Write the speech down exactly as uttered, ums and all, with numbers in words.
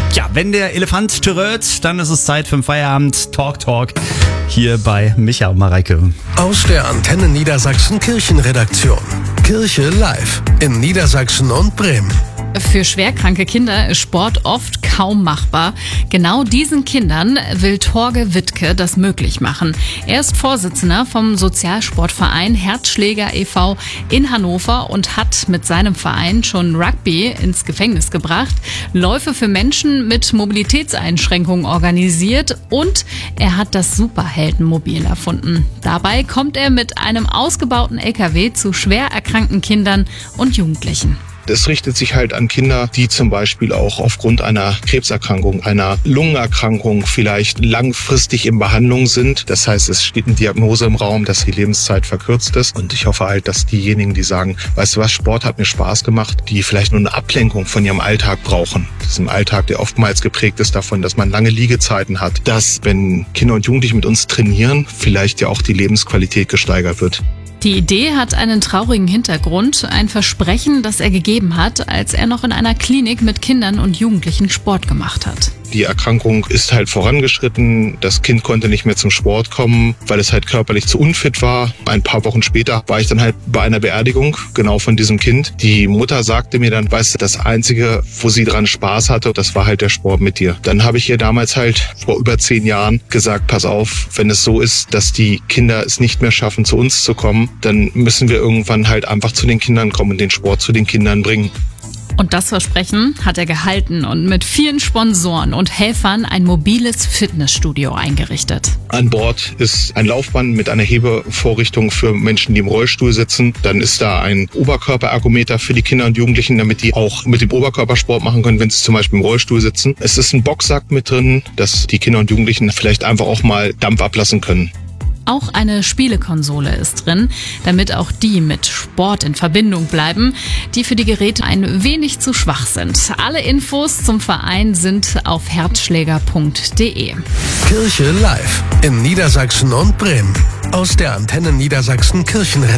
Ja, wenn der Elefant türöt, dann ist es Zeit für den Feierabend. Talk Talk hier bei Micha und Mareike. Aus der Antenne Niedersachsen Kirchenredaktion. Kirche live in Niedersachsen und Bremen. Für schwerkranke Kinder ist Sport oft kaum machbar. Genau diesen Kindern will Torge Wittke das möglich machen. Er ist Vorsitzender vom Sozialsportverein Herzschläger e V in Hannover und hat mit seinem Verein schon Rugby ins Gefängnis gebracht, Läufe für Menschen mit Mobilitätseinschränkungen organisiert und er hat das Superheldenmobil erfunden. Dabei kommt er mit einem ausgebauten L K W zu schwer erkrankten Kindern und Jugendlichen. Es richtet sich halt an Kinder, die zum Beispiel auch aufgrund einer Krebserkrankung, einer Lungenerkrankung vielleicht langfristig in Behandlung sind. Das heißt, es steht eine Diagnose im Raum, dass die Lebenszeit verkürzt ist. Und ich hoffe halt, dass diejenigen, die sagen, weißt du was, Sport hat mir Spaß gemacht, die vielleicht nur eine Ablenkung von ihrem Alltag brauchen. Diesem Alltag, der oftmals geprägt ist davon, dass man lange Liegezeiten hat. Dass, wenn Kinder und Jugendliche mit uns trainieren, vielleicht ja auch die Lebensqualität gesteigert wird. Die Idee hat einen traurigen Hintergrund, ein Versprechen, das er gegeben hat, als er noch in einer Klinik mit Kindern und Jugendlichen Sport gemacht hat. Die Erkrankung ist halt vorangeschritten. Das Kind konnte nicht mehr zum Sport kommen, weil es halt körperlich zu unfit war. Ein paar Wochen später war ich dann halt bei einer Beerdigung, genau von diesem Kind. Die Mutter sagte mir dann, weißt du, das Einzige, wo sie dran Spaß hatte, das war halt der Sport mit dir. Dann habe ich ihr damals halt vor über zehn Jahren gesagt, pass auf, wenn es so ist, dass die Kinder es nicht mehr schaffen, zu uns zu kommen, dann müssen wir irgendwann halt einfach zu den Kindern kommen und den Sport zu den Kindern bringen. Und das Versprechen hat er gehalten und mit vielen Sponsoren und Helfern ein mobiles Fitnessstudio eingerichtet. An Bord ist ein Laufband mit einer Hebevorrichtung für Menschen, die im Rollstuhl sitzen. Dann ist da ein Oberkörperergometer für die Kinder und Jugendlichen, damit die auch mit dem Oberkörper Sport machen können, wenn sie zum Beispiel im Rollstuhl sitzen. Es ist ein Boxsack mit drin, dass die Kinder und Jugendlichen vielleicht einfach auch mal Dampf ablassen können. Auch eine Spielekonsole ist drin, damit auch die mit Sport in Verbindung bleiben, die für die Geräte ein wenig zu schwach sind. Alle Infos zum Verein sind auf herzschläger punkt de. Kirche live in Niedersachsen und Bremen. Aus der Antenne Niedersachsen Kirchenredaktion.